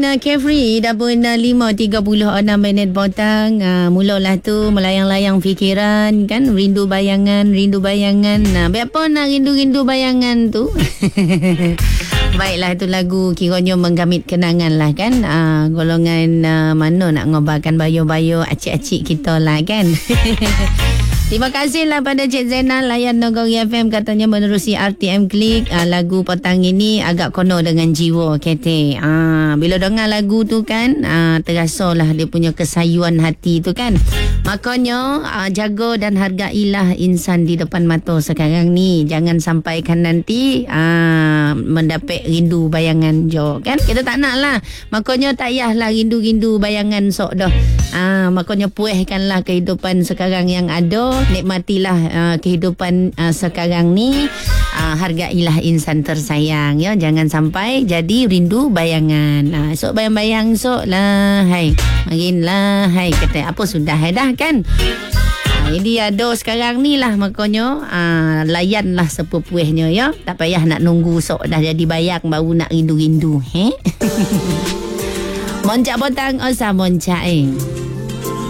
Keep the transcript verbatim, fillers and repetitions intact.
Nah, Carefree dah pun uh, lima tiga puluh enam minit petang. Uh, mulalah tu melayang-layang fikiran kan, rindu bayangan, rindu bayangan. Nah, biapa nak rindu-rindu bayangan tu? Baiklah, itu lagu kiranya menggamit kenangan lah kan. Uh, golongan uh, mana nak ngobarkan bayo-bayo acik-acik kita lah kan. Terima kasihlah pada Cik Zainal layan Nagori F M, katanya menerusi R T M Klik. Uh, lagu petang ini agak kono dengan jiwa kete. Uh, bila dengar lagu tu kan, uh, terasalah dia punya kesayuan hati tu kan. Makanya uh, jaga dan hargailah insan di depan mata sekarang ni. Jangan sampaikan nanti uh, mendapat rindu bayangan jo kan. Kita tak nak lah. Makanya tak payahlah rindu-rindu bayangan sok dah. Uh, makanya puaskanlah kehidupan sekarang yang ada. Nikmatilah uh, kehidupan uh, sekarang ni. uh, Hargailah insan tersayang ya. Jangan sampai jadi rindu bayangan. uh, Esok bayang-bayang esok lah. Hai, makin lah. Hai, kata apa sudah dah kan. uh, Ini ada sekarang ni lah. Makanya uh, layanlah sepupuhnya ya. Tak payah nak nunggu esok dah jadi bayang baru nak rindu-rindu. He? Moncak potang osa moncak eh.